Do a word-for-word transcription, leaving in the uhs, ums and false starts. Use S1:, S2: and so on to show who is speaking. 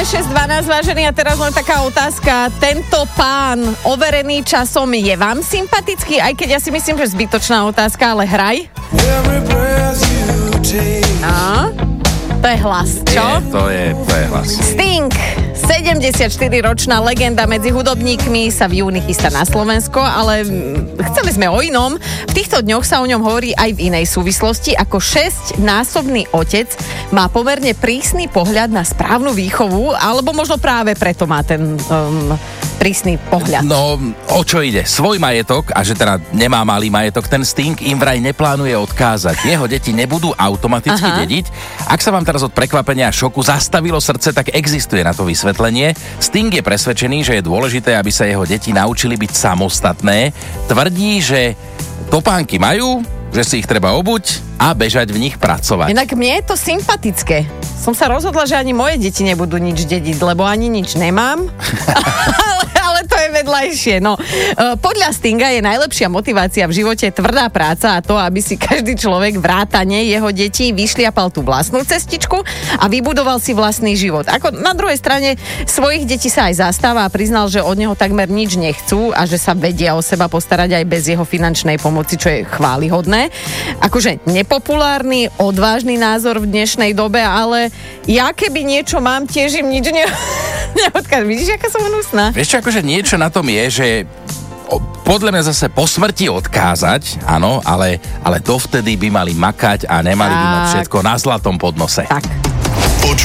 S1: šesť dvanásť, vážený, a teraz len taká otázka. Tento pán overený časom je vám sympatický? Aj keď ja si myslím, že zbytočná otázka, ale hraj. A? To je hlas, čo?
S2: Je, to je, to je hlas.
S1: Sting, sedemdesiatštyriročná legenda medzi hudobníkmi, sa v júni chystá na Slovensko, ale chceli sme o inom. V týchto dňoch sa o ňom hovorí aj v inej súvislosti. Ako šesťnásobný otec má pomerne prísny pohľad na správnu výchovu, alebo možno práve preto má ten um, prísny pohľad.
S2: No, o čo ide? Svoj majetok, a že teda nemá malý majetok, ten Sting im vraj neplánuje odkázať. Jeho deti nebudú automaticky Aha. dediť. Ak sa vám teraz od prekvapenia a šoku zastavilo srdce, tak existuje na to vysvetlenie. Sting je presvedčený, že je dôležité, aby sa jeho deti naučili byť samostatné. Tvrdí, že topánky majú, že si ich treba obuť a bežať v nich pracovať.
S1: Inak mne je to sympatické. Som sa rozhodla, že ani moje deti nebudú nič dediť, lebo ani nič nemám. ale, ale to je vedľajšie. No, podľa Stinga je najlepšia motivácia v živote tvrdá práca a to, aby si každý človek vrátane jeho detí vyšliapal tú vlastnú cestičku a vybudoval si vlastný život. Ako na druhej strane svojich detí sa aj zastáva a priznal, že od neho takmer nič nechcú a že sa vedia o seba postarať aj bez jeho finančnej pomoci, čo je chválihodné. Akože nepopulárny, odvážny názor v dnešnej dobe, ale ja keby niečo mám, tiež im nič ne... neodkážem. Vidíš, aká som hnusná?
S2: Vieš čo, akože niečo na tom je, že podľa mňa zase po smrti odkázať, áno, ale, ale dovtedy by mali makať a nemali by mať všetko na zlatom podnose.
S1: Tak.